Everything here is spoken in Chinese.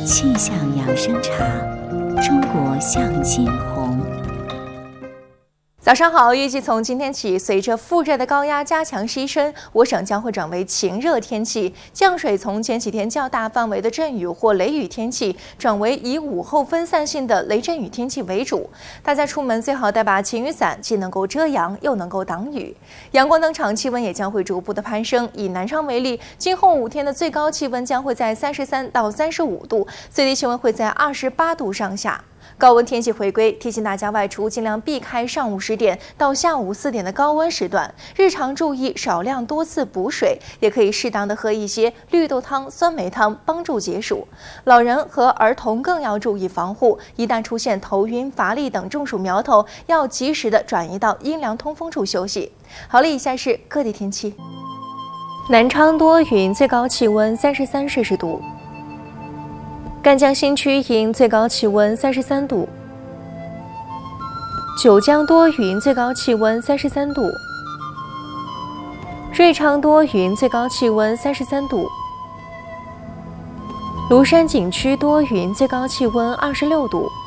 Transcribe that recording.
气象养生茶，中国向金红。 早上好，预计从今天起，随着副热带高压加强西伸，我省将会转为晴热天气，降水从前几天较大范围的阵雨或雷雨天气，转为以午后分散性的雷阵雨天气为主。大家出门最好带把晴雨伞，既能够遮阳，又能够挡雨。阳光登场，气温也将会逐步的攀升。以南昌为例，今后5天的最高气温将会在33到35度，最低气温会在28度上下。高温天气回归，提醒大家外出尽量避开上午10点到下午4点的高温时段，日常注意少量多次补水，也可以适当的喝一些绿豆汤、酸梅汤，帮助解暑。老人和儿童更要注意防护，一旦出现头晕、乏力等中暑苗头，要及时的转移到阴凉通风处休息。好了，以下是各地天气。南昌多云，最高气温33摄氏度。赣江新区阴，最高气温33度；九江多云，最高气温33度；瑞昌多云，最高气温33度；庐山景区多云，最高气温26度。